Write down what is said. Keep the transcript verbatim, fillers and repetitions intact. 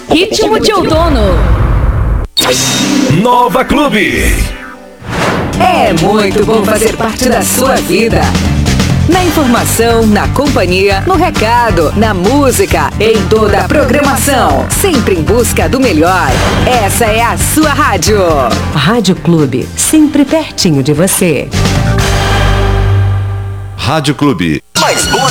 Ritmo de outono. Nova Clube. É muito bom fazer parte da sua vida. Na informação, na companhia, no recado, na música, em toda a programação. Sempre em busca do melhor. Essa é a sua rádio. Rádio Clube, sempre pertinho de você. Rádio Clube. Mais boa